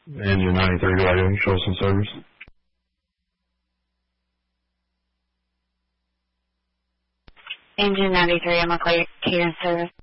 Engine 93 radio, show some service. Engine 93, I'm a cadence service.